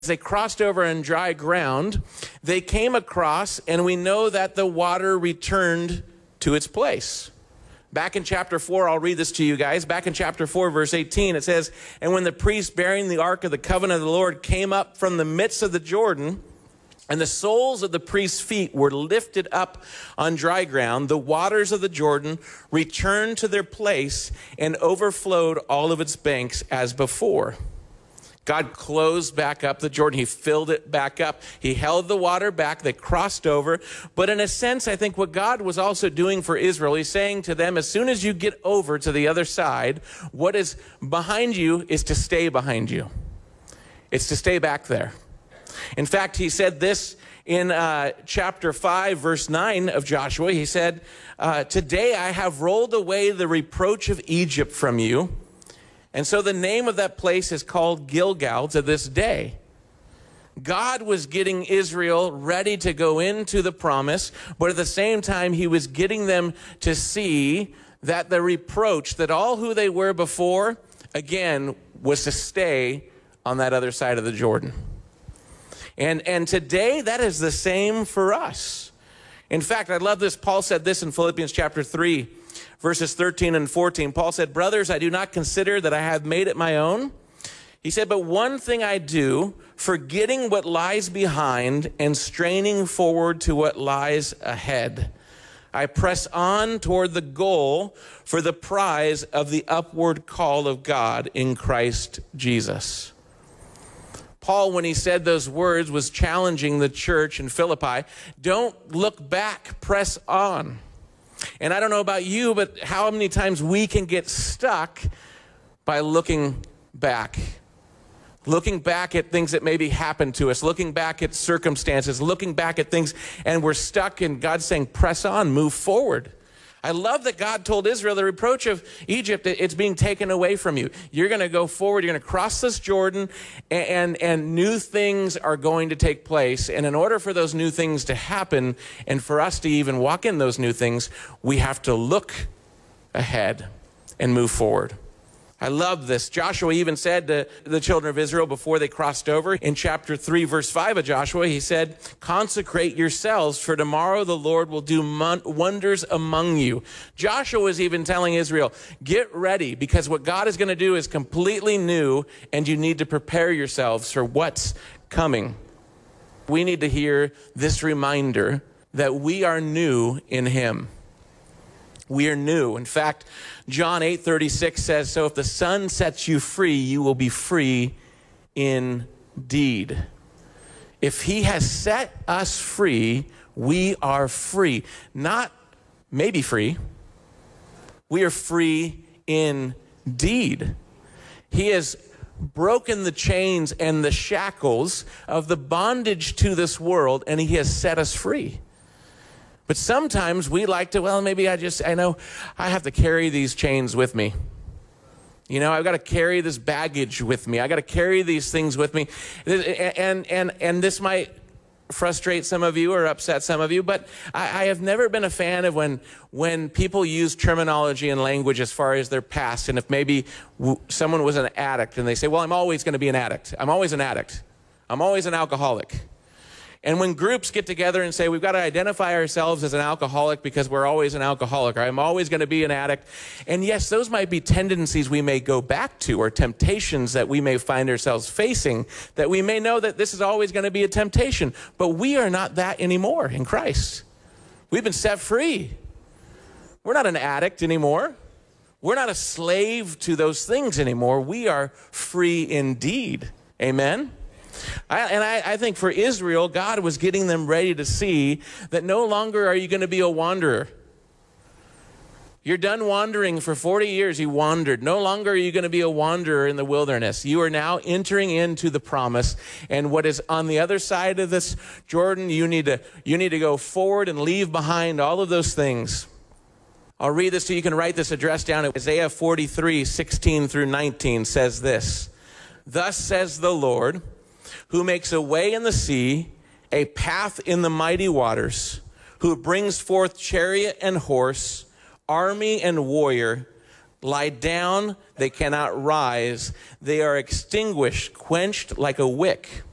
they crossed over on dry ground, they came across, and we know that the water returned to its place. Back in chapter 4, I'll read this to you guys. Back in chapter 4, verse 18, it says, "And when the priest bearing the ark of the covenant of the Lord came up from the midst of the Jordan, and the soles of the priest's feet were lifted up on dry ground, the waters of the Jordan returned to their place and overflowed all of its banks as before." God closed back up the Jordan. He filled it back up. He held the water back. They crossed over. But in a sense, I think what God was also doing for Israel, he's saying to them, as soon as you get over to the other side, what is behind you is to stay behind you. It's to stay back there. In fact, he said this in chapter 5, verse 9 of Joshua. He said, "Today I have rolled away the reproach of Egypt from you." And so the name of that place is called Gilgal to this day. God was getting Israel ready to go into the promise, but at the same time, he was getting them to see that the reproach, that all who they were before, again, was to stay on that other side of the Jordan. And today, that is the same for us. In fact, I love this. Paul said this in Philippians chapter 3. Verses 13 and 14, Paul said, "Brothers, I do not consider that I have made it my own." He said, "But one thing I do, forgetting what lies behind and straining forward to what lies ahead. I press on toward the goal for the prize of the upward call of God in Christ Jesus." Paul, when he said those words, was challenging the church in Philippi. Don't look back, press on. And I don't know about you, but how many times we can get stuck by looking back at things that maybe happened to us, looking back at circumstances, looking back at things, and we're stuck, and God's saying, press on, move forward. I love that God told Israel the reproach of Egypt, it's being taken away from you. You're going to go forward. You're going to cross this Jordan, and new things are going to take place. And in order for those new things to happen, and for us to even walk in those new things, we have to look ahead and move forward. I love this. Joshua even said to the children of Israel before they crossed over in chapter 3, verse 5 of Joshua, he said, "Consecrate yourselves, for tomorrow the Lord will do wonders among you." Joshua was even telling Israel, get ready, because what God is going to do is completely new, and you need to prepare yourselves for what's coming. We need to hear this reminder that we are new in him. We are new. In fact, John 8:36 says, "So if the Son sets you free, you will be free indeed." If he has set us free, we are free. Not maybe free. We are free indeed. He has broken the chains and the shackles of the bondage to this world, and he has set us free. But sometimes we like to, well, maybe I know I have to carry these chains with me. You know, I've got to carry this baggage with me. I got to carry these things with me. And this might frustrate some of you or upset some of you, but I have never been a fan of when people use terminology and language as far as their past. And if maybe someone was an addict and they say, well, I'm always going to be an addict. I'm always an addict. I'm always an alcoholic. And when groups get together and say, we've got to identify ourselves as an alcoholic because we're always an alcoholic, or I'm always going to be an addict. And yes, those might be tendencies we may go back to, or temptations that we may find ourselves facing, that we may know that this is always going to be a temptation. But we are not that anymore in Christ. We've been set free. We're not an addict anymore. We're not a slave to those things anymore. We are free indeed. Amen? I think for Israel, God was getting them ready to see that no longer are you going to be a wanderer. You're done wandering. For 40 years you wandered. No longer are you going to be a wanderer in the wilderness. You are now entering into the promise. And what is on the other side of this Jordan, you need to go forward and leave behind all of those things. I'll read this so you can write this address down. Isaiah 43:16-19 says this: "Thus says the Lord, who makes a way in the sea, a path in the mighty waters, who brings forth chariot and horse, army and warrior, lie down, they cannot rise, they are extinguished, quenched like a wick.